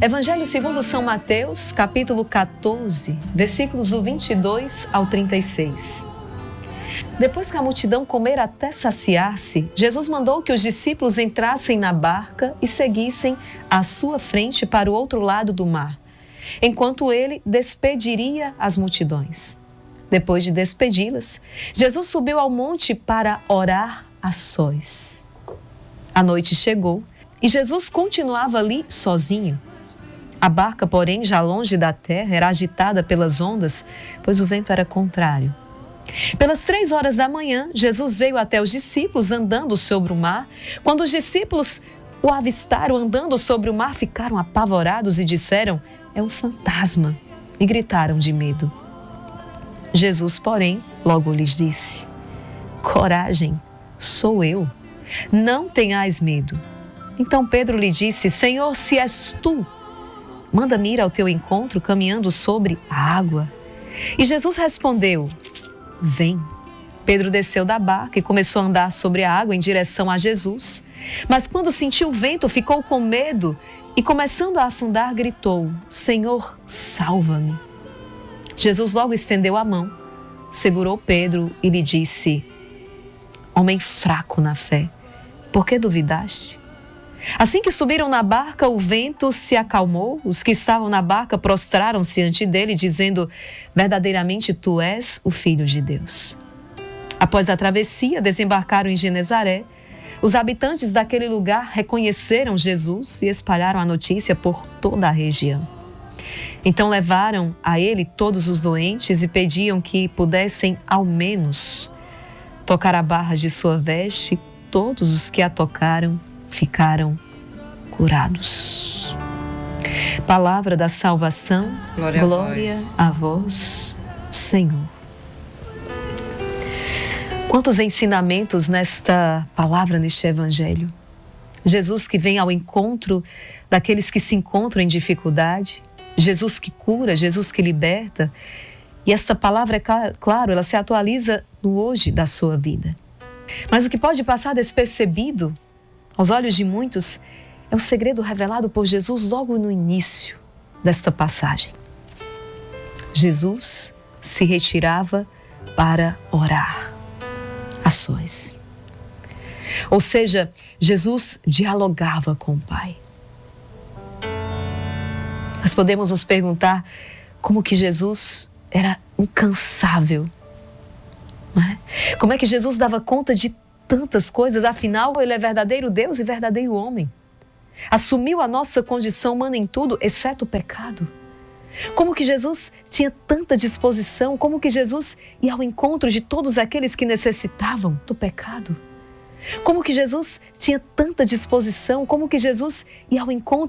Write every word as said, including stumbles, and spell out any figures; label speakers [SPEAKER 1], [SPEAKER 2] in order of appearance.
[SPEAKER 1] Evangelho segundo São Mateus, capítulo quatorze, versículos do vinte e dois ao trinta e seis. Depois que a multidão comer até saciar-se, Jesus mandou que os discípulos entrassem na barca e seguissem à sua frente para o outro lado do mar, enquanto ele despediria as multidões. Depois de despedi-las, Jesus subiu ao monte para orar a sós. A noite chegou e Jesus continuava ali sozinho. A barca, porém, já longe da terra, era agitada pelas ondas, pois o vento era contrário. Pelas três horas da manhã, Jesus veio até os discípulos andando sobre o mar. Quando os discípulos o avistaram andando sobre o mar, ficaram apavorados e disseram: "É um fantasma", e gritaram de medo. Jesus, porém, logo lhes disse: "Coragem, sou eu, não tenhais medo." Então Pedro lhe disse: "Senhor, se és tu, manda-me ir ao teu encontro caminhando sobre a água." E Jesus respondeu: "Vem." Pedro desceu da barca e começou a andar sobre a água em direção a Jesus. Mas quando sentiu o vento, ficou com medo e, começando a afundar, gritou: "Senhor, salva-me." Jesus logo estendeu a mão, segurou Pedro e lhe disse: "Homem fraco na fé, por que duvidaste?" Assim que subiram na barca, o vento se acalmou. Os que estavam na barca prostraram-se ante dele, dizendo: "Verdadeiramente tu és o Filho de Deus." Após a travessia, desembarcaram em Genezaré. Os habitantes daquele lugar reconheceram Jesus e espalharam a notícia por toda a região. Então levaram a ele todos os doentes e pediam que pudessem, ao menos, tocar a barra de sua veste. Todos os que a tocaram ficaram curados. Palavra da salvação, glória, glória a, vós. a vós, Senhor. Quantos ensinamentos nesta palavra, neste Evangelho. Jesus que vem ao encontro daqueles que se encontram em dificuldade, Jesus que cura, Jesus que liberta. E esta palavra, é claro, ela se atualiza no hoje da sua vida. Mas o que pode passar despercebido aos olhos de muitos é o segredo revelado por Jesus logo no início desta passagem. Jesus se retirava para orar a sós. Ou seja, Jesus dialogava com o Pai. Nós podemos nos perguntar como que Jesus era incansável, não é? Como é que Jesus dava conta de tantas coisas? Afinal, ele é verdadeiro Deus e verdadeiro homem. Assumiu a nossa condição humana em tudo, exceto o pecado. Como que Jesus tinha tanta disposição? Como que Jesus ia ao encontro de todos aqueles que necessitavam do pecado? Como que Jesus tinha tanta disposição? Como que Jesus ia ao encontro